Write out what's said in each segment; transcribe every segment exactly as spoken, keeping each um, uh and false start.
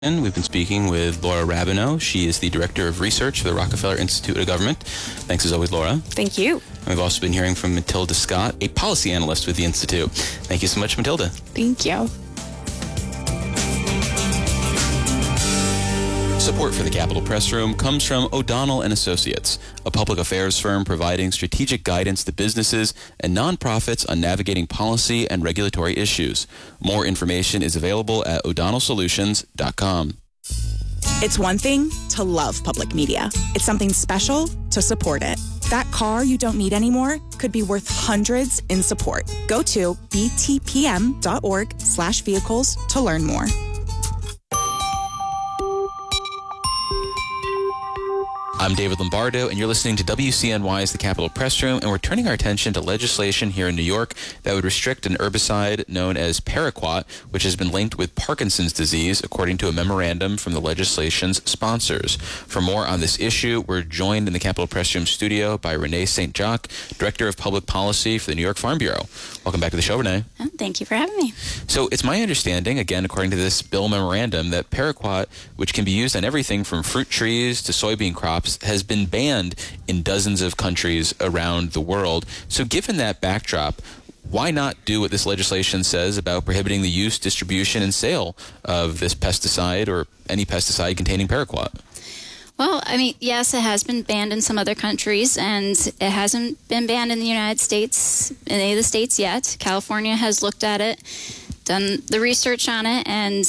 And we've been speaking with Laura Rabineau. She is the Director of Research for the Rockefeller Institute of Government. Thanks as always, Laura. Thank you. And we've also been hearing from Matilda Scott, a policy analyst with the Institute. Thank you so much, Matilda. Thank you. Support for the Capitol Press Room comes from O'Donnell and Associates, a public affairs firm providing strategic guidance to businesses and nonprofits on navigating policy and regulatory issues. More information is available at o'donnell solutions dot com. It's one thing to love public media. It's something special to support it. That car you don't need anymore could be worth hundreds in support. Go to b t p m dot org slash vehicles to learn more. I'm David Lombardo, and you're listening to W C N Y's The Capitol Press Room, and we're turning our attention to legislation here in New York that would restrict an herbicide known as paraquat, which has been linked with Parkinson's disease, according to a memorandum from the legislation's sponsors. For more on this issue, we're joined in the Capitol Press Room studio by Renee Saint Jacques, Director of Public Policy for the New York Farm Bureau. Welcome back to the show, Renee. Oh, thank you for having me. So it's my understanding, again, according to this bill memorandum, that paraquat, which can be used on everything from fruit trees to soybean crops, has been banned in dozens of countries around the world. So given that backdrop, why not do what this legislation says about prohibiting the use, distribution, and sale of this pesticide or any pesticide containing paraquat? Well, I mean, yes, it has been banned in some other countries, and it hasn't been banned in the United States, in any of the states yet. California has looked at it, done the research on it, and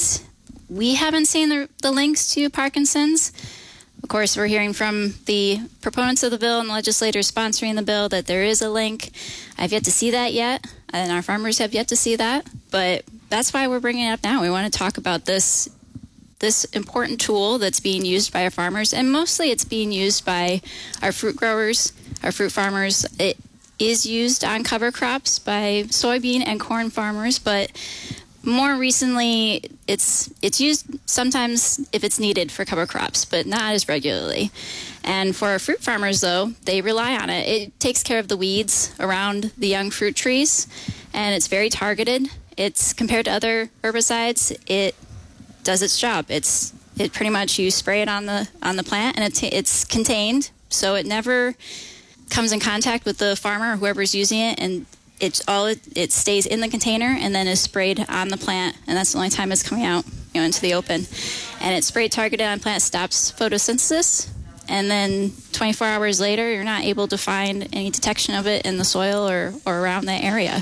we haven't seen the, the links to Parkinson's. Of course, we're hearing from the proponents of the bill and the legislators sponsoring the bill that there is a link. I've yet to see that yet, and our farmers have yet to see that. But that's why we're bringing it up now. We want to talk about this this important tool that's being used by our farmers, and mostly it's being used by our fruit growers, our fruit farmers. It is used on cover crops by soybean and corn farmers, but more recently, it's it's used sometimes if it's needed for cover crops, but not as regularly. And for our fruit farmers, though, they rely on it. It takes care of the weeds around the young fruit trees, and it's very targeted. It's compared to other herbicides, it does its job. It's it pretty much you spray it on the on the plant, and it's it's contained, so it never comes in contact with the farmer or whoever's using it, and It's all it, it stays in the container and then is sprayed on the plant, and that's the only time it's coming out, you know, into the open. And it's sprayed targeted on plant, stops photosynthesis, and then twenty-four hours later, you're not able to find any detection of it in the soil or, or around that area.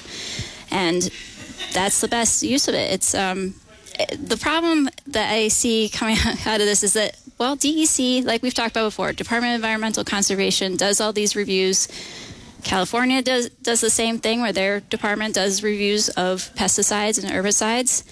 And that's the best use of it. It's um, the problem that I see coming out of this is that, well, D E C, like we've talked about before, Department of Environmental Conservation does all these reviews. California does does the same thing, where their department does reviews of pesticides and herbicides.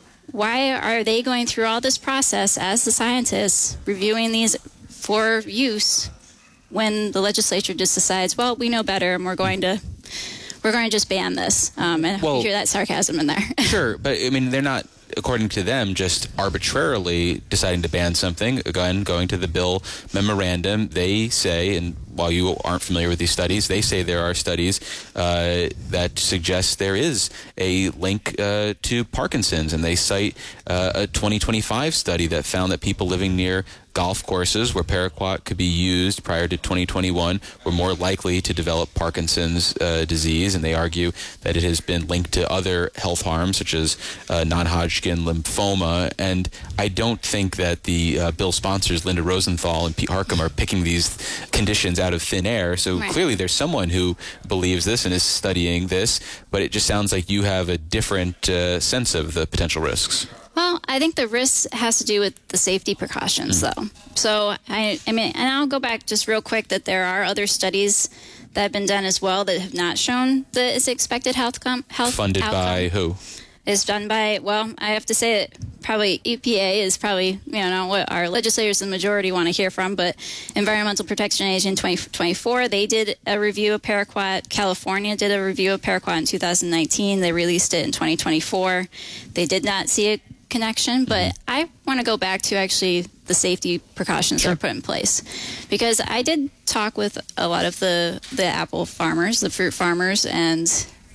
Why are they going through all this process as the scientists reviewing these for use when the legislature just decides, well, we know better and we're going to we're going to just ban this? Um, and well, you hear that sarcasm in there. Sure, but I mean, they're not, according to them, just arbitrarily deciding to ban something. Again, going to the bill memorandum, they say, and while you aren't familiar with these studies, they say there are studies uh, that suggest there is a link uh, to Parkinson's, and they cite uh, a twenty twenty-five study that found that people living near golf courses where paraquat could be used prior to twenty twenty-one were more likely to develop Parkinson's uh, disease, and they argue that it has been linked to other health harms such as uh, non-Hodgkin lymphoma. And I don't think that the uh, bill sponsors, Linda Rosenthal and Pete Harcum, are picking these conditions out of thin air. So right. Clearly there's someone who believes this and is studying this, but it just sounds like you have a different uh, sense of the potential risks. Well, I think the risk has to do with the safety precautions, mm. though. So, I, I mean, and I'll go back just real quick that there are other studies that have been done as well that have not shown the its expected health com- health Funded outcome. by who? Is done by, well, I have to say that probably E P A is probably, you know, what our legislators, the majority, want to hear from, but Environmental Protection Agency in twenty twenty-four, they did a review of paraquat. California did a review of paraquat in two thousand nineteen. They released it in twenty twenty-four. They did not see a connection, but mm-hmm. I want to go back to actually the safety precautions sure. that are put in place, because I did talk with a lot of the, the apple farmers, the fruit farmers, and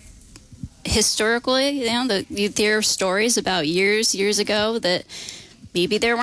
historically, you know, the, you hear stories about years, years ago that maybe there